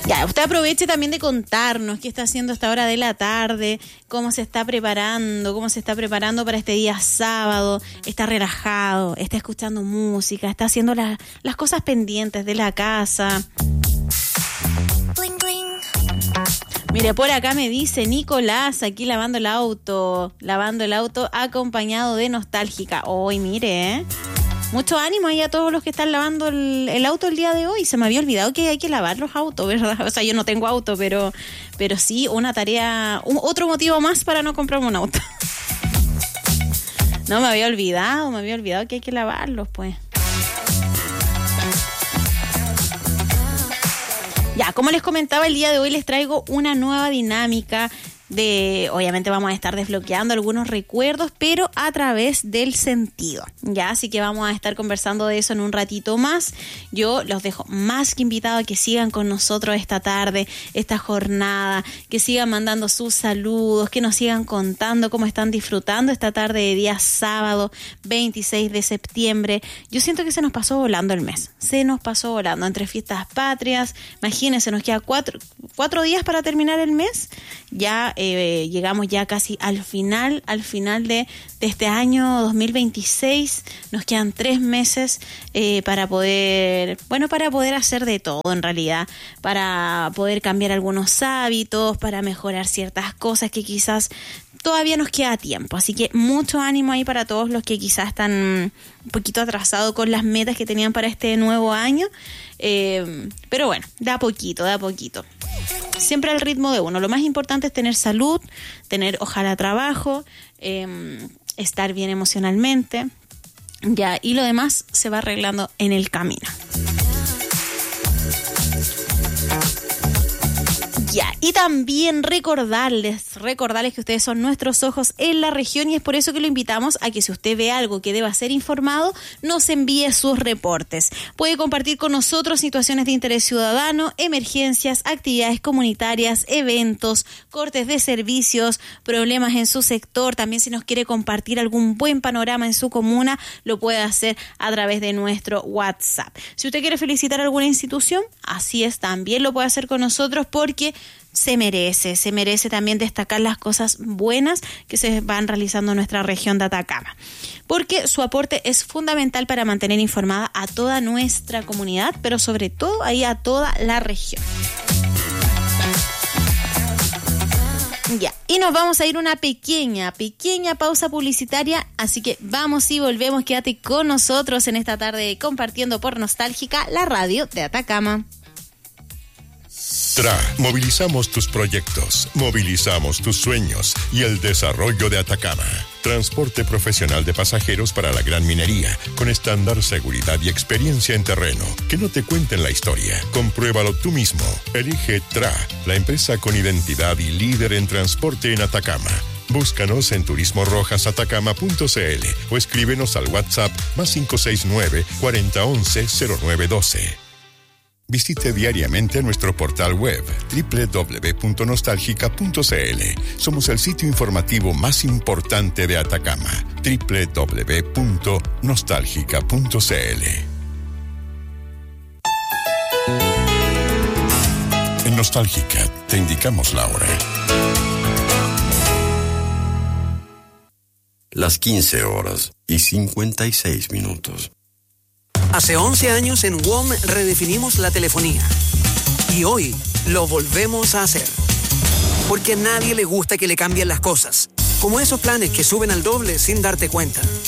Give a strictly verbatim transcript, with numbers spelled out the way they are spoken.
Ya, usted aproveche también de contarnos qué está haciendo a esta hora de la tarde, cómo se está preparando, cómo se está preparando para este día sábado, está relajado, está escuchando música, está haciendo la, las cosas pendientes de la casa. Bling, bling. Mire, por acá me dice Nicolás, aquí lavando el auto, lavando el auto acompañado de Nostálgica. Hoy, mire, ¿eh? Mucho ánimo ahí a todos los que están lavando el, el auto el día de hoy. Se me había olvidado que hay que lavar los autos, ¿verdad? O sea, yo no tengo auto, pero, pero sí una tarea, un, otro motivo más para no comprarme un auto. No, me había olvidado, me había olvidado que hay que lavarlos, pues. Ya, como les comentaba, el día de hoy les traigo una nueva dinámica de, obviamente vamos a estar desbloqueando algunos recuerdos, pero a través del sentido, ya, así que vamos a estar conversando de eso en un ratito más. Yo los dejo más que invitados a que sigan con nosotros esta tarde, esta jornada, que sigan mandando sus saludos, que nos sigan contando cómo están disfrutando esta tarde de día sábado veintiséis de septiembre. Yo siento que se nos pasó volando el mes, se nos pasó volando entre fiestas patrias. Imagínense, nos queda cuatro, cuatro días para terminar el mes. Ya eh, llegamos ya casi al final, al final de, de este año dos mil veintiséis. Nos quedan tres meses eh, para poder, bueno, para poder hacer de todo en realidad, para poder cambiar algunos hábitos, para mejorar ciertas cosas que quizás todavía nos queda tiempo. Así que mucho ánimo ahí para todos los que quizás están un poquito atrasados con las metas que tenían para este nuevo año. Eh, pero bueno, de a poquito, de a poquito. Siempre al ritmo de uno. Lo más importante es tener salud, tener ojalá trabajo, eh, estar bien emocionalmente, ya, y lo demás se va arreglando en el camino. Ya, y también recordarles, recordarles que ustedes son nuestros ojos en la región y es por eso que lo invitamos a que si usted ve algo que deba ser informado, nos envíe sus reportes. Puede compartir con nosotros situaciones de interés ciudadano, emergencias, actividades comunitarias, eventos, cortes de servicios, problemas en su sector. También si nos quiere compartir algún buen panorama en su comuna, lo puede hacer a través de nuestro WhatsApp. Si usted quiere felicitar a alguna institución, así es, también lo puede hacer con nosotros porque se merece, se merece también destacar las cosas buenas que se van realizando en nuestra región de Atacama, porque su aporte es fundamental para mantener informada a toda nuestra comunidad, pero sobre todo ahí a toda la región. Ya, y nos vamos a ir una pequeña, pequeña pausa publicitaria, así que vamos y volvemos, quédate con nosotros en esta tarde compartiendo por Nostálgica, la radio de Atacama. T R A, movilizamos tus proyectos, movilizamos tus sueños y el desarrollo de Atacama. Transporte profesional de pasajeros para la gran minería, con estándar, seguridad y experiencia en terreno. Que no te cuenten la historia, compruébalo tú mismo. Elige T R A, la empresa con identidad y líder en transporte en Atacama. Búscanos en turismo rojas atacama punto c l o escríbenos al WhatsApp más cinco seis nueve, cuarenta once, cero nueve doce. Visite diariamente nuestro portal web doble u doble u doble u punto nostálgica punto c l. Somos el sitio informativo más importante de Atacama. doble u doble u doble u punto nostálgica punto c l. En Nostálgica te indicamos la hora. Las quince horas y cincuenta y seis minutos. Hace once años en W O M redefinimos la telefonía. Y hoy lo volvemos a hacer. Porque a nadie le gusta que le cambien las cosas. Como esos planes que suben al doble sin darte cuenta.